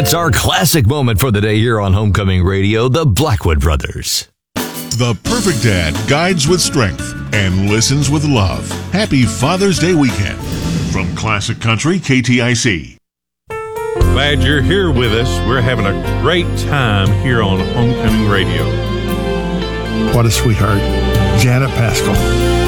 It's our classic moment for the day here on Homecoming Radio, the Blackwood Brothers. The perfect dad guides with strength and listens with love. Happy Father's Day weekend from Classic Country KTIC. Glad you're here with us. We're having a great time here on Homecoming Radio. What a sweetheart. Janet Paschal.